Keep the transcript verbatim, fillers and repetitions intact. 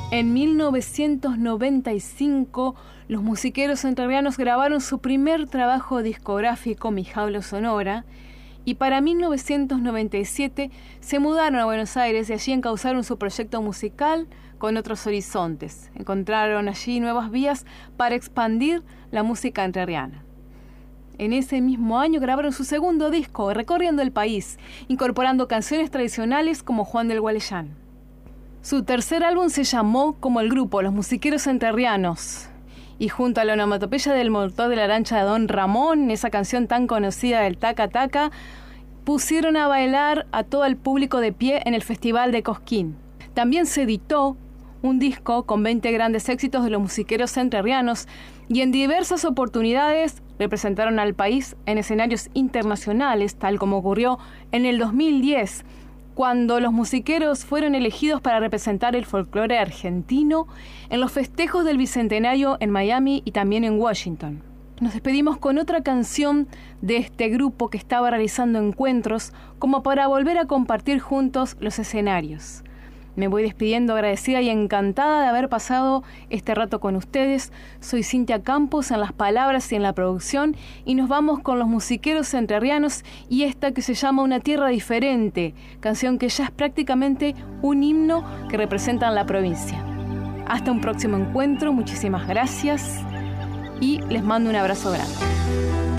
En mil novecientos noventa y cinco, los musiqueros entrerrianos grabaron su primer trabajo discográfico, Mi Jaula Sonora, y para mil novecientos noventa y siete se mudaron a Buenos Aires y allí encauzaron su proyecto musical con otros horizontes. Encontraron allí nuevas vías para expandir la música entrerriana. En ese mismo año grabaron su segundo disco, recorriendo el país, incorporando canciones tradicionales como Juan del Gualeyán. Su tercer álbum se llamó como el grupo, Los Musiqueros Entrerrianos, y junto a la onomatopeya del motor de la lancha de Don Ramón, esa canción tan conocida del Taca Taca, pusieron a bailar a todo el público de pie en el Festival de Cosquín. También se editó un disco con veinte grandes éxitos de los musiqueros entrerrianos y en diversas oportunidades representaron al país en escenarios internacionales, tal como ocurrió en el dos mil diez, cuando los musiqueros fueron elegidos para representar el folclore argentino en los festejos del Bicentenario en Miami y también en Washington. Nos despedimos con otra canción de este grupo que estaba realizando encuentros como para volver a compartir juntos los escenarios. Me voy despidiendo agradecida y encantada de haber pasado este rato con ustedes. Soy Cintia Campos en las palabras y en la producción y nos vamos con los musiqueros entrerrianos y esta que se llama Una Tierra Diferente, canción que ya es prácticamente un himno que representa la provincia. Hasta un próximo encuentro, muchísimas gracias y les mando un abrazo grande.